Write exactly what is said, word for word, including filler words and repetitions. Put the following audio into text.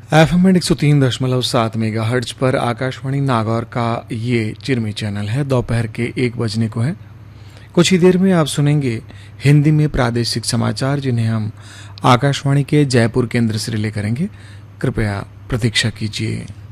F M एक सौ तीन दशमलव सात मेगा हर्ट्ज पर आकाशवाणी नागौर का ये चिरमी चैनल है। दोपहर के एक बजने को है। कुछ ही देर में आप सुनेंगे हिंदी में प्रादेशिक समाचार, जिन्हें हम आकाशवाणी के जयपुर केंद्र से रिले करेंगे। कृपया प्रतीक्षा कीजिए।